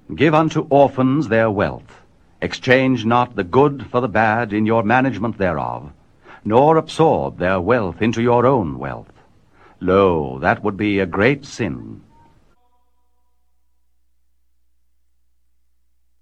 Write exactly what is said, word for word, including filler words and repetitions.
Give unto orphans their wealth. Exchange not the good for the bad in your management thereof, nor absorb their wealth into your own wealth. Lo, that would be a great sin.